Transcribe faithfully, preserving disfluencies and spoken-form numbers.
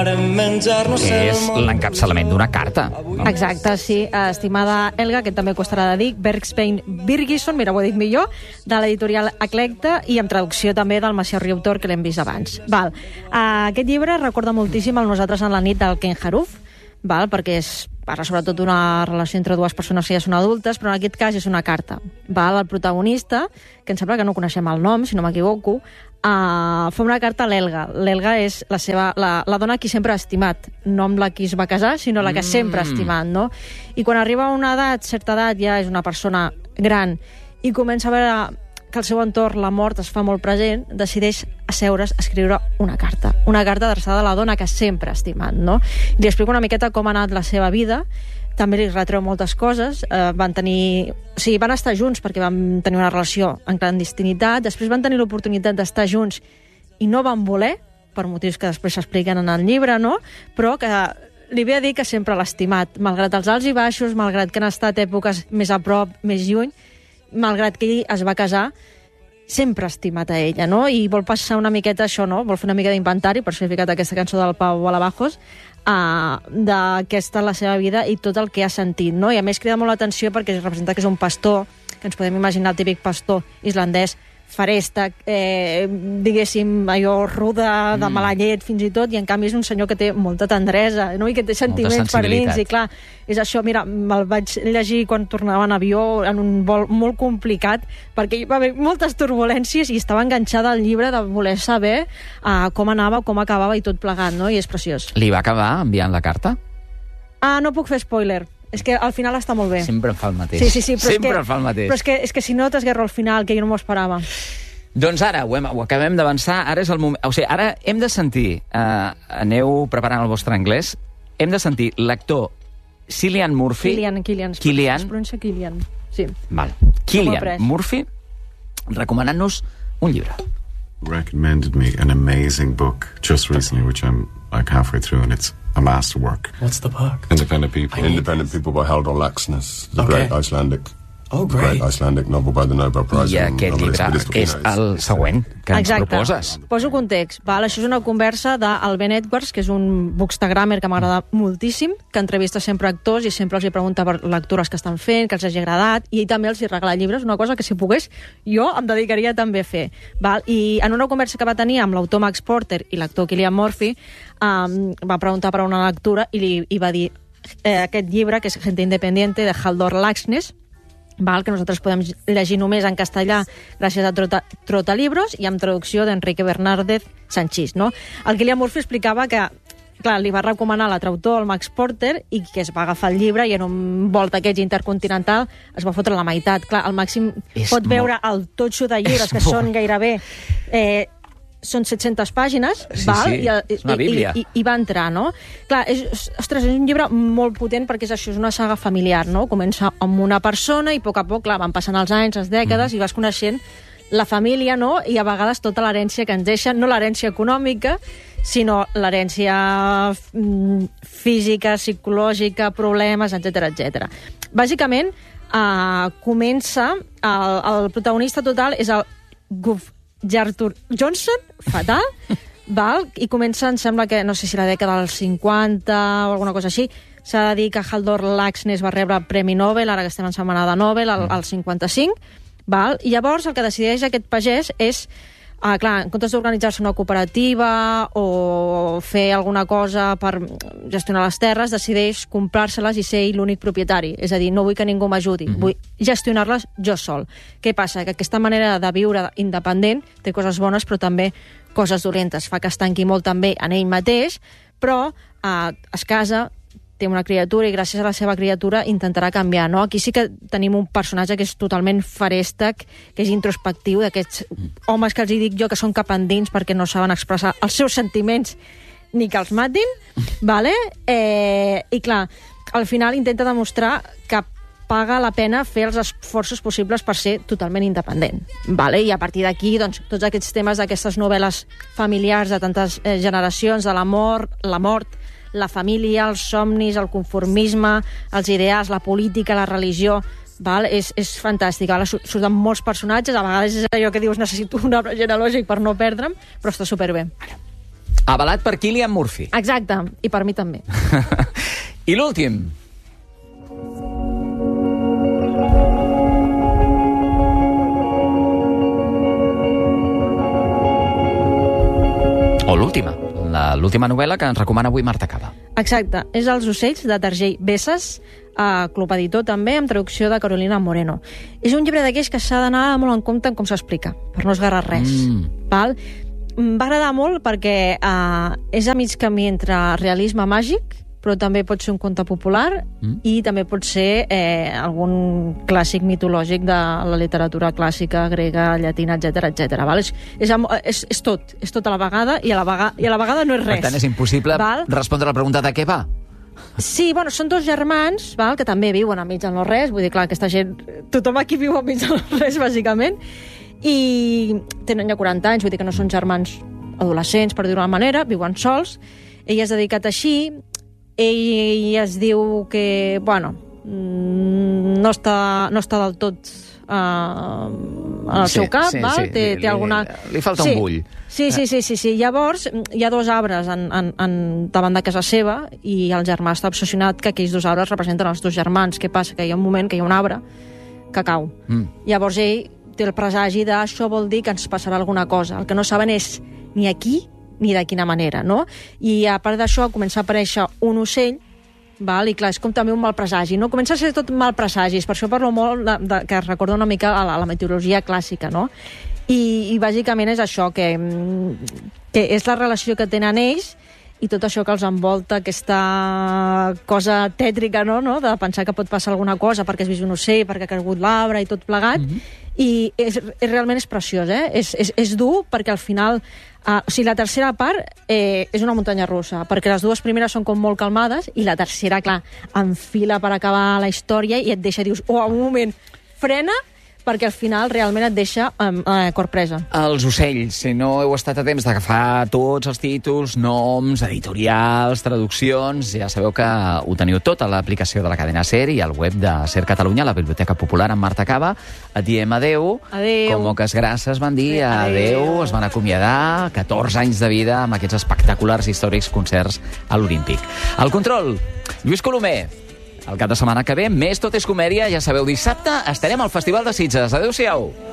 que és l'encapçalament d'una carta. No? Exacte, sí. Estimada Elga, que també costarà de dir, Bergsvein Birgisson, mira, ho he dit millor, de l'editorial Eclecta, i amb traducció també del Macià Riautor, que l'hem vist abans. Val. Aquest llibre recorda moltíssim el Nosaltres en la nit del Ken Haruf, val? Perquè és, parla sobretot d'una relació entre dues persones que ja són adultes, però en aquest cas és una carta. Val? El protagonista, que em sembla que no coneixem el nom, si no m'equivoco, Uh, fa una carta a l'Elga. L'Elga és la, seva, la, la dona qui sempre ha estimat, no amb la qui es va casar, sinó la que mm. sempre ha estimat, no? I quan arriba a una edat, certa edat, ja és una persona gran i comença a veure que al seu entorn la mort es fa molt present, decideix asseure's a escriure una carta. Una carta adreçada a la dona que sempre ha estimat, no? I li explico una miqueta com ha anat la seva vida. També li retreu moltes coses. Eh, van tenir... O sigui, van estar junts perquè van tenir una relació en clandestinitat, després van tenir l'oportunitat d'estar junts i no van voler, per motius que després s'expliquen en el llibre, no? Però que li ve a dir que sempre l'ha estimat, malgrat els alts i baixos, malgrat que han estat èpoques més a prop, més lluny, malgrat que ell es va casar, sempre ha estimat a ella, no? I vol passar una miqueta això, no? Vol fer una mica d'inventari, per això he ficat aquesta cançó del Pau Alabajos, Uh, d'aquesta la seva vida i tot el que ha sentit, no? I a més crida molt l'atenció perquè es representa que és un pastor, que ens podem imaginar el típic pastor islandès, faresta, eh, diguéssim, allò ruda, de mala llet, fins i tot, i en canvi és un senyor que té molta tendresa, no? I que té sentiments per dins, i clar, és això, mira, me'l vaig llegir quan tornava en avió, en un vol molt complicat, perquè hi va haver moltes turbulències i estava enganxada al llibre de voler saber uh, com anava, com acabava i tot plegat, no? I és preciós. Li va acabar enviant la carta? Ah, no puc fer spoiler. És que al final està molt bé. Sempre em fa el mateix. Sí, sí, sí, però Sempre és que, em fa el mateix. Però és que, és que si no t'esguerro al final, que jo no m'ho esperava. Doncs ara, ho, hem, ho acabem d'avançar, ara és el moment... O sigui, ara hem de sentir, eh, aneu preparant el vostre anglès, hem de sentir l'actor Cillian Murphy... Cillian, Cillian. Cillian. Es pronuncia Cillian, sí. Val. Cillian Murphy, recomanant-nos un llibre. Recommended me an amazing book just recently, which I'm like halfway through, and it's a masterwork. What's the book? Independent People. Independent People by Haldor Laxness, the okay. great Icelandic, oh, great. great Icelandic novel by the Nobel Prize. I aquest llibre és el següent que ens Exacte. proposes. Poso context. Val? Això és una conversa del Ben Edwards, que és un bookstagrammer que m'agrada moltíssim, que entrevista sempre actors i sempre els hi pregunta per lectures que estan fent, que els hagi agradat, i ell també els hi regala llibres, una cosa que si pogués jo em dedicaria també a fer. Val? I en una conversa que va tenir amb l'autor Max Porter i l'actor Cillian Murphy, um, va preguntar per una lectura i li i va dir eh, aquest llibre, que és Gente Independiente, de Haldor Laxness, val, que nosaltres podem llegir només en castellà gràcies a Trota, Trotalibros i amb traducció d'Enrique Bernárdez Sanchís, no? El Cillian Murphy explicava que, clar, li va recomanar la traductor, el Max Porter, i que es va agafar el llibre i en un volt d'aquests intercontinental es va fotre la meitat. Clar, el Màxim és pot veure molt... el totxo de llibres, que molt... són gairebé... Eh, són set-centes pàgines, sí, val? Sí. I, és una bíblia. I, i, i va entrar, no? Clar, és, ostres, és un llibre molt potent perquè és això, és una saga familiar, no? Comença amb una persona i a poc a poc, clar, van passant els anys, les dècades, mm. i vas coneixent la família, no? I a vegades tota l'herència que ens deixa, no l'herència econòmica, sinó l'herència física, psicològica, problemes, etcètera, etcètera. Bàsicament, eh, comença, el, el protagonista total és el Guf Jartur Johnson, fatal, val? I comença, em sembla que, no sé si la dècada dels cinquanta o alguna cosa així, s'ha de dir que Haldor Laxness va rebre el Premi Nobel, ara que estem en setmana de Nobel, al, al cinquanta-cinc, val? I llavors el que decideix aquest pagès és, ah, clar, en comptes d'organitzar-se una cooperativa o fer alguna cosa per gestionar les terres, decideix comprar-se-les i ser ell l'únic propietari. És a dir, no vull que ningú m'ajudi, mm-hmm. vull gestionar-les jo sol. Què passa? Que aquesta manera de viure independent té coses bones, però també coses dolentes. Fa que es tanqui molt també en ell mateix, però eh, es casa, té una criatura i gràcies a la seva criatura intentarà canviar, no? Aquí sí que tenim un personatge que és totalment farèstec, que és introspectiu, d'aquests homes que els hi dic jo que són cap endins perquè no saben expressar els seus sentiments ni que els matin, vale? Eh, i clar, al final intenta demostrar que paga la pena fer els esforços possibles per ser totalment independent. Vale? I a partir d'aquí, doncs, tots aquests temes d'aquestes novel·les familiars de tantes eh, generacions, de la mort, la mort, la família, els somnis, el conformisme, els ideals, la política, la religió, val? És, és fantàstic. Val? Surten molts personatges, a vegades és allò que dius necessito un arbre genealògic per no perdre'm, però està superbé. Avalat per Cillian Murphy. Exacte, i per mi també. I l'últim. O l'última. La- L'última novel·la que ens recomana avui Marta Caba. Exacte, és Els ocells, de Targell Bessas, a Club Editor també, amb traducció de Carolina Moreno. És un llibre d'aquells que s'ha d'anar molt en compte en com s'explica, per no esgarrar res. Mm. Val? Em va agradar molt perquè uh, és a mig camí entre realisme màgic, però també pot ser un conte popular Mm. i també pot ser eh, algun clàssic mitològic de la literatura clàssica, grega, llatina, etcètera, etcètera. Val? És, és, am- és, és tot, és tot a la vegada i a la vegada, i a la vegada no és res. Per tant, és impossible Val? respondre a la pregunta de què va. Sí, bueno, són dos germans, val, que també viuen enmig del no-res, vull dir, clar, aquesta gent, tothom aquí viu enmig del no-res, bàsicament, i tenen ja quaranta anys, vull dir que no són germans adolescents, per dir-ho d'una manera, viuen sols, ell es dedicat així, ell es diu que, bueno, mm, no està, no està del tot uh, en el Sí, seu cap, sí, val? sí, té, li- té alguna... li falta sí. un bull. Sí, sí, sí, sí, sí. Llavors, hi ha dos arbres en, en, en, davant de casa seva i el germà està obsessionat que aquells dos arbres representen els dos germans. Què passa? Que hi ha un moment que hi ha un arbre que cau. Mm. Llavors ell té el presagi de això vol dir que ens passarà alguna cosa. El que no saben és ni aquí ni de quina manera, no? I a part d'això comença a aparèixer un ocell, val? I clar, és com també un mal presagi, no? Comença a ser tot mal presagis, per això parlo molt de, de, que recorda una mica a la, a la meteorologia clàssica, no? I, i bàsicament és això, que, que és la relació que tenen ells i tot això que els envolta, aquesta cosa tètrica, no? no? De pensar que pot passar alguna cosa perquè has vist un ocell, perquè ha caigut l'arbre i tot plegat. Mm-hmm. I és, és, realment és preciós, eh? És, és, és dur perquè al final... Uh, o sigui, la tercera part eh, és una muntanya russa, perquè les dues primeres són com molt calmades i la tercera, clar, enfila per acabar la història i et deixa, dius, oh, un moment, frena, perquè al final realment et deixa um, uh, corpresa. Els ocells, si no heu estat a temps d'agafar tots els títols, noms, editorials, traduccions, ja sabeu que ho teniu tot a l'aplicació de la cadena SER i al web de SER Catalunya, la Biblioteca Popular amb Marta Caba. Et diem adeu. Adeu. Com que grasses van dir adeu. Adeu. Es van acomiadar. catorze anys de vida amb aquests espectaculars històrics concerts a l'Olímpic. Al control, Lluís Colomer. El cap de setmana que ve, més Tot és Comèdia, ja sabeu, dissabte estarem al Festival de Sitges. Adéu-siau.